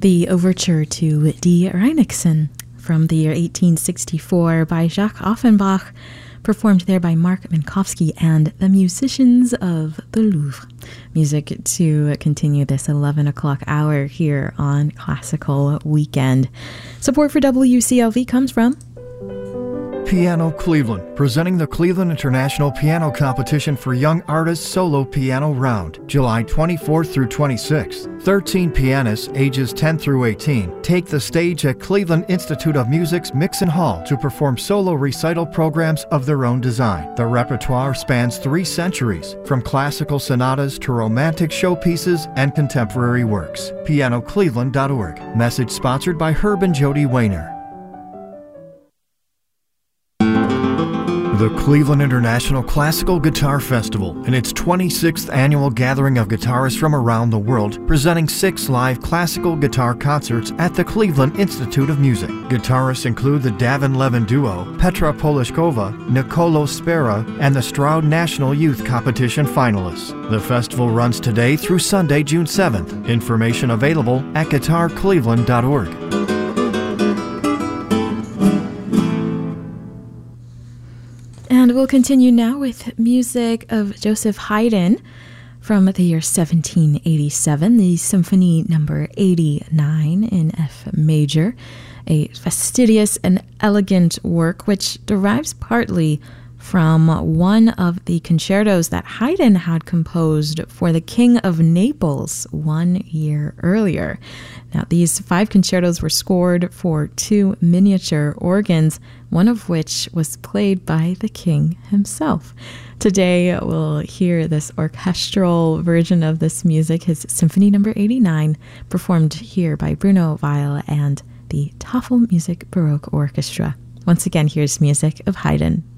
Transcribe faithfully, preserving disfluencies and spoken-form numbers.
the overture to Die Reinigsen from the year eighteen sixty-four by Jacques Offenbach, performed there by Mark Minkowski and the musicians of the Louvre. Music to continue this eleven o'clock hour here on Classical Weekend. Support for W C L V comes from Piano Cleveland, presenting the Cleveland International Piano Competition for Young Artists Solo Piano Round, July twenty-fourth through twenty-sixth. thirteen pianists ages ten through eighteen take the stage at Cleveland Institute of Music's Mixon Hall to perform solo recital programs of their own design. The repertoire spans three centuries, from classical sonatas to romantic showpieces and contemporary works. piano cleveland dot org. Message sponsored by Herb and Jody Wayner. The Cleveland International Classical Guitar Festival, in its twenty-sixth annual gathering of guitarists from around the world, presenting six live classical guitar concerts at the Cleveland Institute of Music. Guitarists include the Davin Levin Duo, Petra Polishkova, Nicolo Spera, and the Stroud National Youth Competition finalists. The festival runs today through Sunday, June seventh. Information available at guitar cleveland dot org. And we'll continue now with music of Joseph Haydn from the year seventeen eighty-seven, the Symphony number eighty-nine in F major, a fastidious and elegant work which derives partly from one of the concertos that Haydn had composed for the King of Naples one year earlier. Now, these five concertos were scored for two miniature organs, one of which was played by the king himself. Today, we'll hear this orchestral version of this music, his Symphony number eighty-nine, performed here by Bruno Weil and the Tafel Music Baroque Orchestra. Once again, here's music of Haydn.